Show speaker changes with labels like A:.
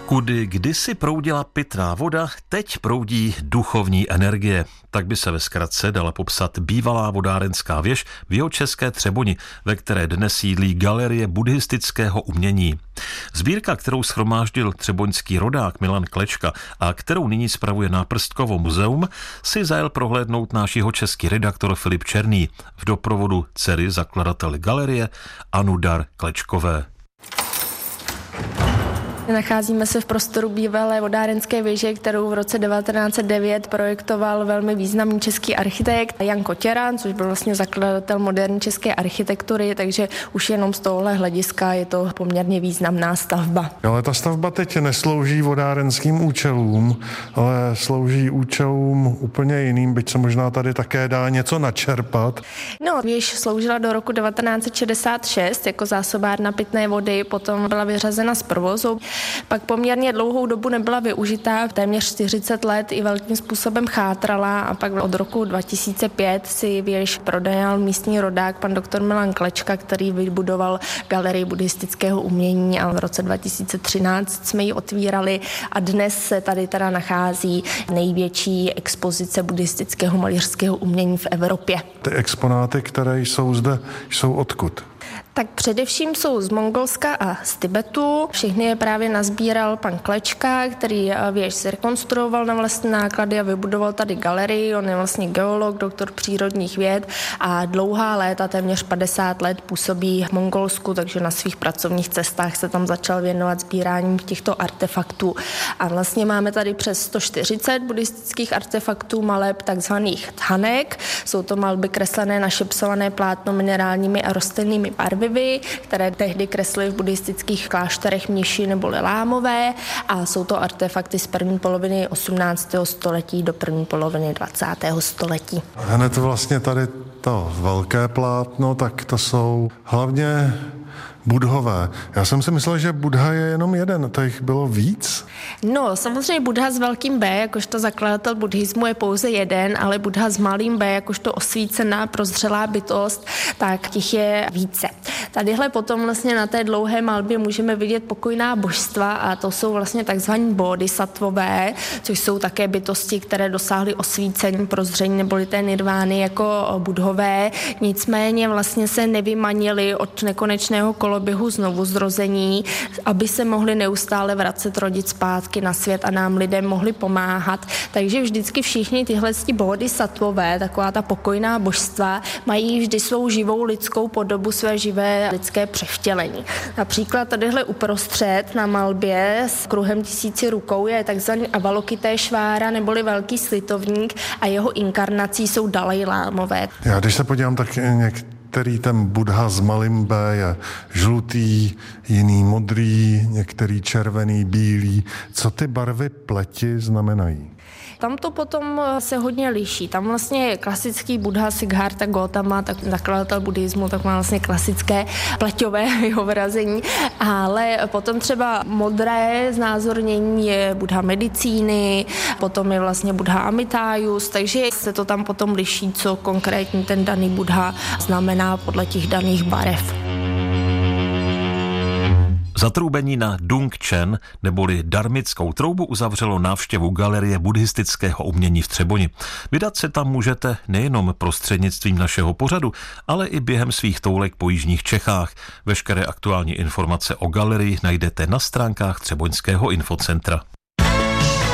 A: Kudy kdysi proudila pitná voda, teď proudí duchovní energie. Tak by se ve zkratce dala popsat bývalá vodárenská věž v jihočeské Třeboni, ve které dnes sídlí Galerie buddhistického umění. Sbírka, kterou shromáždil třeboňský rodák Milan Klečka a kterou nyní spravuje Náprstkovo muzeum, si zajel prohlédnout náš jihočeský redaktor Filip Černý v doprovodu dcery zakladatele galerie Anudar Klečkové.
B: Nacházíme se v prostoru bývalé vodárenské věže, kterou v roce 1909 projektoval velmi významný český architekt Jan Kotěran, což byl vlastně zakladatel moderní české architektury, takže už jenom z tohohle hlediska je to poměrně významná stavba.
C: Ale ta stavba teď neslouží vodárenským účelům, ale slouží účelům úplně jiným, byť se možná tady také dá něco načerpat.
B: No, věž sloužila do roku 1966 jako zásobárna pitné vody, potom byla vyřazena z provozu. Pak poměrně dlouhou dobu nebyla využitá, téměř 40 let i velkým způsobem chátrala a pak od roku 2005 si věž prodajal místní rodák pan doktor Milan Klečka, který vybudoval Galerii buddhistického umění a v roce 2013 jsme ji otvírali a dnes se tady teda nachází největší expozice buddhistického malířského umění v Evropě.
C: Ty exponáty, které jsou zde, jsou odkud?
B: Tak především jsou z Mongolska a z Tibetu. Všechny je právě nazbíral pan Klečka, který věž zrekonstruoval na vlastní náklady a vybudoval tady galerii. On je vlastně geolog, doktor přírodních věd a dlouhá léta, téměř 50 let působí v Mongolsku, takže na svých pracovních cestách se tam začal věnovat sbíráním těchto artefaktů. A vlastně máme tady přes 140 buddhistických artefaktů, maleb takzvaných thanek. Jsou to malby kreslené na šepsované plátno minerálními a rostlinnými barvy, které tehdy kreslili v buddhistických klášterech mniši nebo lámové a jsou to artefakty z první poloviny 18. století do první poloviny 20. století.
C: Hned vlastně tady to velké plátno, tak to jsou hlavně Buddhové. Já jsem si myslel, že Buddha je jenom jeden, to jich bylo víc?
B: No, samozřejmě Buddha s velkým B, jakožto zakladatel buddhismu je pouze jeden, ale Buddha s malým B, jakožto osvícená, prozřelá bytost, tak těch je více. Tadyhle potom vlastně na té dlouhé malbě můžeme vidět pokojná božstva a to jsou vlastně takzvaní bodhisattvové, což jsou také bytosti, které dosáhly osvícení, prozření neboli té nirvány jako Buddhové, nicméně vlastně se nevymanili od nekonečného koloběhu znovuzrození, aby se mohli neustále vracet, rodit zpátky na svět a nám lidem mohli pomáhat. Takže vždycky všichni tyhle bodhisattvové, taková ta pokojná božstva, mají vždy svou živou lidskou podobu, své živé lidské převtělení. Například tadyhle uprostřed na malbě s kruhem 1000 rukou je takzvaný Avalokiteshvára neboli velký slitovník a jeho inkarnací jsou Dalajlámové.
C: Já když se podívám, tak některý ten Buddha s malým B je žlutý, jiný modrý, některý červený, bílý. Co ty barvy pleti znamenají?
B: Tam to potom se hodně liší. Tam vlastně je klasický Buddha Siddhartha Gautama, tak zakladatel buddhismu, tak má vlastně klasické pleťové jeho vyrazení, ale potom třeba modré znázornění je Buddha medicíny, potom je vlastně Buddha Amitájus, takže se to tam potom liší, co konkrétně ten daný Buddha znamená podle těch daných barev.
A: Zatroubení na Dung Chen neboli darmickou troubu uzavřelo návštěvu Galerie buddhistického umění v Třeboni. Vydat se tam můžete nejenom prostřednictvím našeho pořadu, ale i během svých toulek po jižních Čechách. Veškeré aktuální informace o galerii najdete na stránkách Třeboňského infocentra.